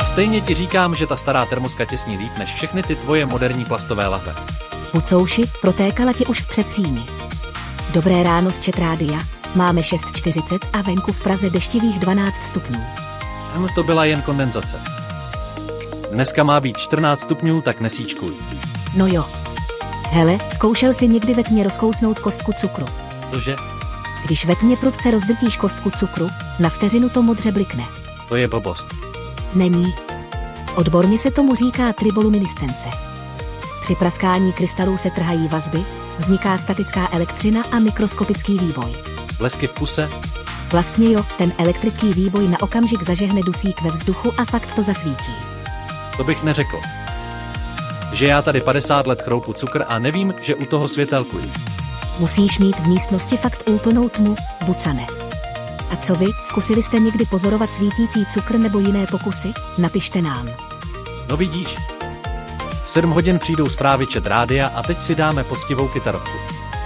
A stejně ti říkám, že ta stará termoska těsní líp než všechny ty tvoje moderní plastové lahve. Pucouši, protékala ti už v předsíni. Dobré ráno z Chat Rádia, máme 6:40 a venku v Praze deštivých 12 stupňů. To byla jen kondenzace. Dneska má být 14 stupňů, tak nesíčkuj. No jo. Hele, zkoušel jsi někdy ve tmě rozkousnout kostku cukru? Cože? Když ve tmě prudce rozdrtíš kostku cukru, na vteřinu to modře blikne. To je blbost. Není. Odborně se tomu říká triboluminiscence. Při praskání krystalů se trhají vazby, vzniká statická elektřina a mikroskopický vývoj. Blesky v puse? Vlastně jo, ten elektrický výboj na okamžik zažehne dusík ve vzduchu a fakt to zasvítí. To bych neřekl. Že já tady 50 let chroupu cukr a nevím, že u toho světelkuji. Musíš mít v místnosti fakt úplnou tmu, bucane. A co vy, zkusili jste někdy pozorovat svítící cukr nebo jiné pokusy? Napište nám. No vidíš. V 7 hodin přijdou zprávy Chat Rádia a teď si dáme poctivou kytarovku.